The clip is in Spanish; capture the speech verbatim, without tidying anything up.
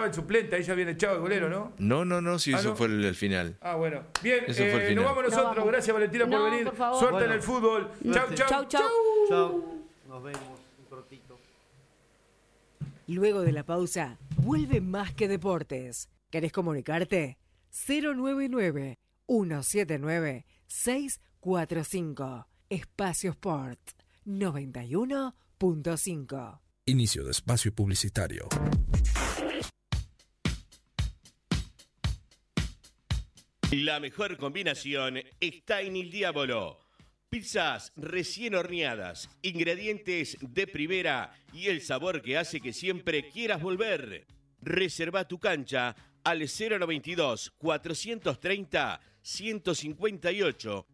estaba el suplente, ahí ya habían echado el golero, ¿no? No, no, no, sí, Ah, eso ¿no? fue el, el final. Ah, bueno. Bien, Eso eh, fue el final. nos vamos nosotros. Nos vamos. Gracias, Valentina, No, por venir. por favor. Suerte Bueno. en el fútbol. Chau, Suerte. chau. Chau, chau. Chao. Nos vemos un cortito. Luego de la pausa, vuelve Más que Deportes. ¿Querés comunicarte? cero nueve nueve, uno siete nueve, seis cuatro cinco. Espacio Sport noventa y uno punto cinco. Inicio de espacio publicitario. La mejor combinación está en Il Diavolo. Pizzas recién horneadas, ingredientes de primera y el sabor que hace que siempre quieras volver. Reserva tu cancha al cero noventa y dos, cuatrocientos treinta, ciento cincuenta y ocho